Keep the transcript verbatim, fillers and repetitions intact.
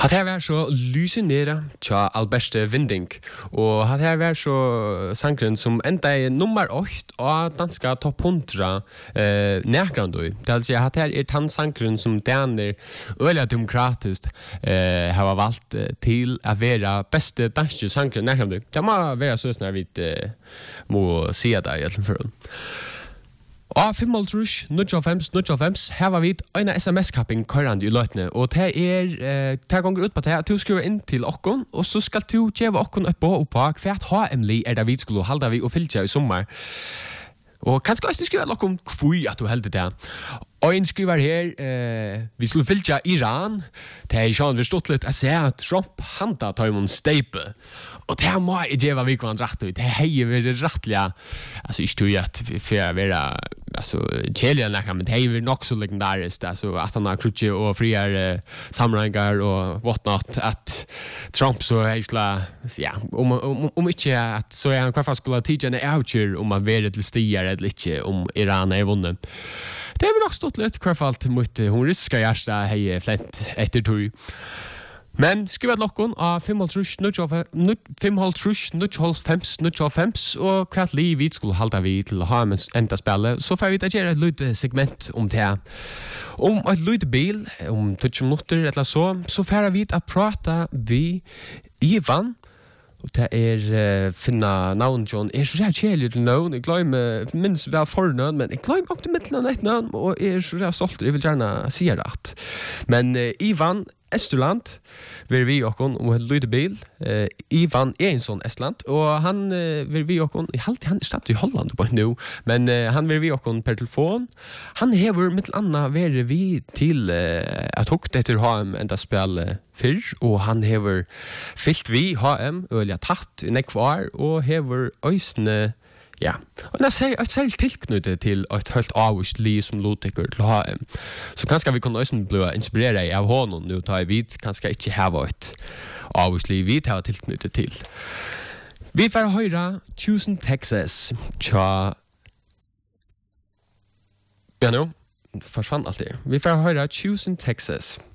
Att här var så lysenera tja Alberte Winding och att här var så sankren som enda är nummer åtta av danska topp hundra eh närgrand då. Det alltså att här är han sankren som den är öliga demokratiskt eh har valt eh, till att vara bästa danska sankren närgrand. Det må vara så när vi eh, må se det egentligen för. Og fem altrush, nutja fems, nutja fems, her var vi en sms-kapping køyrande i løtene, og det er, eh, det gonger ut på det at du skriver inn til okkon, og så skal du gjøre okkon oppå og på hvert H M L er det vi skulle halda vi og fylltja i sommar. Og kanskje også skriver okkon kvui at du helder det. Og en skriver her, eh, vi skulle fylltja Iran, det er sånn vi stått litt, jeg ser at Trump handa tar imon steipe. Og det må jeg gjøre vi kan rett ut. Det heier vi rettelig, altså ikke tog at for å være alltså Chile eller men det är nog så legendariskt alltså att han har krutche och friare uh, samrangar och what not att Trump så hejsla ja om om om inte att så är han kvar skulle teach en oucher om att vara till stigar eller inte om Iran är vunnen. Det är väl nog stått lite kvar fallt mot hon riska järsta hej flent efter tog. Men skriv et lokkon av fem halvtrus, fem halvtrus, fems, fems, og hvert liv vi skulle halda vi til å ha med enda spillet, så får vi gjøre et lite segment om det. Om et lite bil, om tjugo minutter eller så, så får vi å prate vi Ivan, og det er uh, finna navn John, er så rett kjelig til navn, jeg glemmer, minns vi har fornøvn, men jeg glemmer opp til midten av et navn, og jeg er så rett stolt, jeg vil gjerne si det. Men uh, Ivan Esterland, vil vi okkon om en lite bil. Uh, Ivan er en sånn Estland, og han uh, vil vi okkon, jeg halte han er stedet i Holland på nu, men uh, han vil vi okkon per telefon. Han hever mitt anna være vi til uh, at hukte etter H M enda spil fyrr, og han hever fyllt vi H M, øyla tatt i nekvar, og hever øysene ja, og jeg ser et særlig tilknyttet til et helt avvist liv som lottekker til å ha en. Så kanskje vi kunne også bli inspireret av honom nå, tar jeg vidt, kanskje ikke ha et avvist liv vi tar tilknyttet til. Vi får høre Choosing Texas, tja... Ja, nå, forsvann alt det. Vi får høre Choosing Texas.